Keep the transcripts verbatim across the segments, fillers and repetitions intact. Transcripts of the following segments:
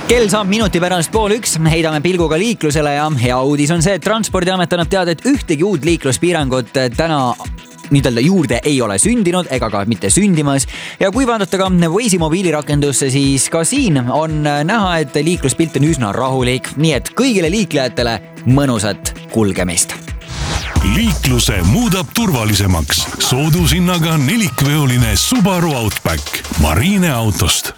Kell saab minuti pärast pool üks, heidame pilguga liiklusele ja hea uudis on see, et Transpordiamet annab teada, et ühtegi uut liikluspiirangut täna niidelda juurde ei ole sündinud ega ka mitte sündimas. Ja kui vaadata ka Waze'i mobiilirakendusse, siis ka siin on näha, et liikluspilt on üsna rahulik, nii et kõigile liiklejatele mõnusat kulgemist. Liikluse muudab turvalisemaks. Soodushinnaga nelikveoline Subaru Outback Marine autost.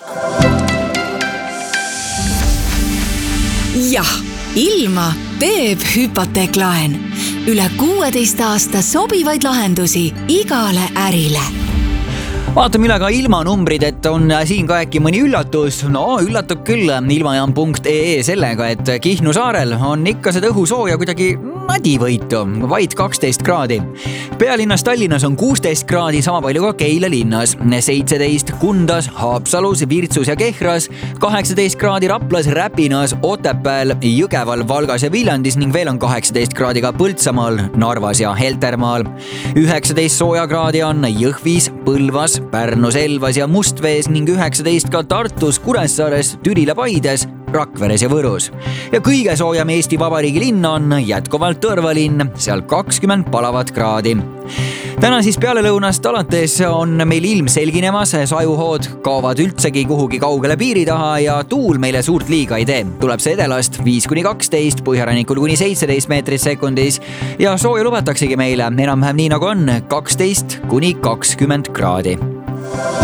Jah, ilma teeb hüpoteeklaen. Üle kuueteist aasta sobivaid lahendusi igale ärile. Vaatame üle ka ilmanumbrid, et on siin ka äkki mõni üllatus. No üllatab küll ilmajaam punkt ee sellega, et Kihnu saarel on ikka seda õhusooja kuidagi nadivõitu, vaid kaksteist kraadi. Pealinnas Tallinnas on kuusteist kraadi, sama palju ka Keila linnas, seitseteist Kundas, Haapsalus, Virtsus ja Kehras, kaheksateist kraadi Raplas, Räpinas, Otepääl, Jõgeval, Valgas ja Viljandis ning veel on kaheksateist kraadi ka Põltsamaal, Narvas ja Heltermaal. üheksateist sooja kraadi on Jõhvis, Põlvas, Pärnus, Elvas ja Mustvees ning üheksateist ka Tartus, Kuressaares, Türil ja Paides, Rakveres ja Võrus. Ja kõige soojem Eesti Vabariigi linn on jätkuvalt Tõrva linn, seal kakskümmend palavat kraadi. Täna siis peale lõunast alates on meil ilm selginemas, sajuhood kaovad üldsegi kuhugi kaugele piiri taha ja tuul meile suurt liiga ei tee. Tuleb see edelast viis kuni kaksteist, põhjarannikul kuni seitseteist meetrit sekundis ja sooja lubataksegi meile enam-vähem nii nagu on kaksteist kuni kakskümmend kraadi.